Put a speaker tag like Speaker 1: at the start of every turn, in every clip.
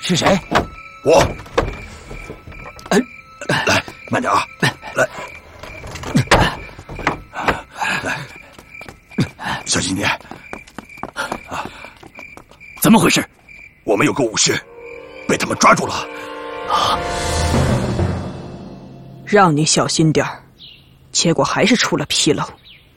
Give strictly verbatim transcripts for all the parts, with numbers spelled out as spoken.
Speaker 1: 是谁？
Speaker 2: 我。哎，来，慢点啊！来，来，小心点。啊，
Speaker 1: 怎么回事？
Speaker 2: 我们有个武士被他们抓住了。
Speaker 1: 啊！
Speaker 3: 让你小心点儿，结果还是出了纰漏。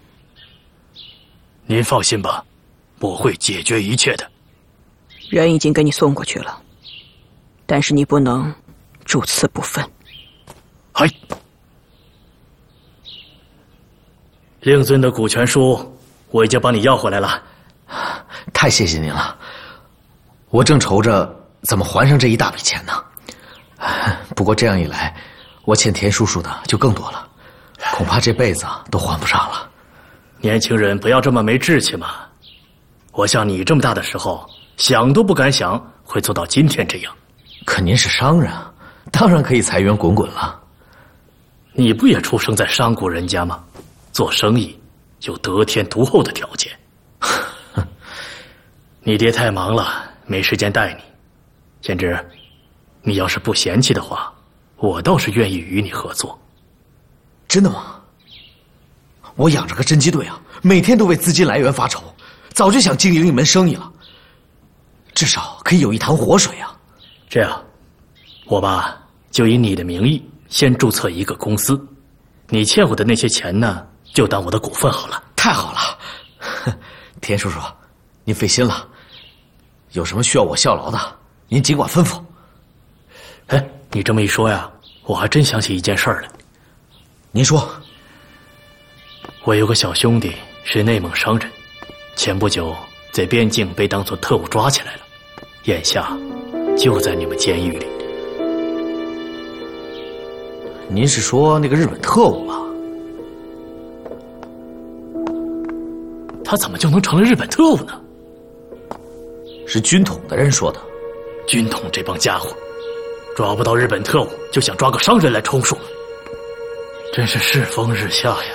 Speaker 1: 您放心吧，我会解决一切的。
Speaker 3: 人已经给你送过去了，但是你不能主次不分。
Speaker 1: 嗨，令尊的股权书我已经帮你要回来了。
Speaker 4: 太谢谢您了，我正愁着怎么还上这一大笔钱呢。不过这样一来，我欠田叔叔的就更多了，恐怕这辈子都还不上了。
Speaker 1: 年轻人不要这么没志气嘛！我像你这么大的时候，想都不敢想会做到今天这样。
Speaker 4: 可您是商人啊，当然可以财源滚滚了。
Speaker 1: 你不也出生在商贾人家吗？做生意有得天独厚的条件。你爹太忙了，没时间带你。贤侄，你要是不嫌弃的话，我倒是愿意与你合作。
Speaker 4: 真的吗？我养着个侦缉队啊，每天都为资金来源发愁，早就想经营一门生意了，至少可以有一潭活水啊。
Speaker 1: 这样，我吧就以你的名义先注册一个公司，你欠我的那些钱呢，就当我的股份好了。
Speaker 4: 太好了，田叔叔，您费心了，有什么需要我效劳的，您尽管吩咐。
Speaker 1: 哎，你这么一说呀，我还真想起一件事儿来。
Speaker 4: 您说。
Speaker 1: 我有个小兄弟是内蒙商人，前不久在边境被当作特务抓起来了，眼下就在你们监狱里。
Speaker 4: 您是说那个日本特务吧？
Speaker 1: 他怎么就能成了日本特务呢？
Speaker 4: 是军统的人说的。
Speaker 1: 军统这帮家伙，抓不到日本特务，就想抓个商人来充数，真是世风日下呀。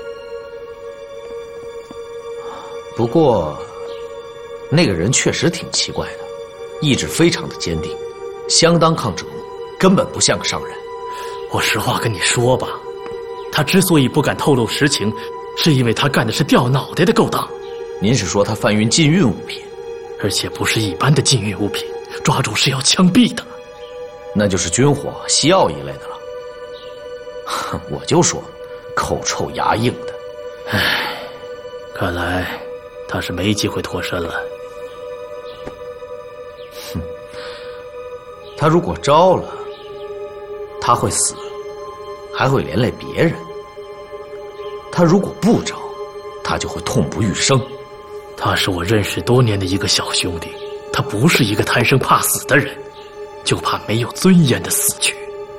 Speaker 4: 不过，那个人确实挺奇怪的，意志非常的坚定，相当抗折磨，根本不像个商人。
Speaker 1: 我实话跟你说吧，他之所以不敢透露实情，是因为他干的是掉脑袋的勾当。
Speaker 4: 您是说他贩运禁运物品？
Speaker 1: 而且不是一般的禁运物品，抓住是要枪毙的。
Speaker 4: 那就是军火、西药一类的了。我就说，口臭牙硬的。
Speaker 1: 唉，看来他是没机会脱身了。
Speaker 4: 哼，他如果招了，他会死，还会连累别人。他如果不招，他就会痛不欲生。
Speaker 1: 他是我认识多年的一个小兄弟，他不是一个贪生怕死的人，就怕没有尊严的死去。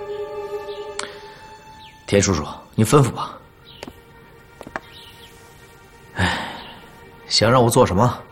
Speaker 4: 田叔叔，您吩咐吧。哎，想让我做什么？